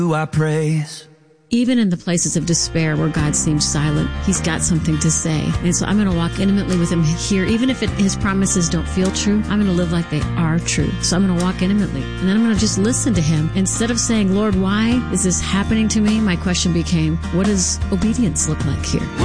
I praise. Even in the places of despair where God seems silent, He's got something to say. And so I'm going to walk intimately with Him here. Even if His promises don't feel true, I'm going to live like they are true. So I'm going to walk intimately. And then I'm going to just listen to Him. Instead of saying, Lord, why is this happening to me? My question became, what does obedience look like here?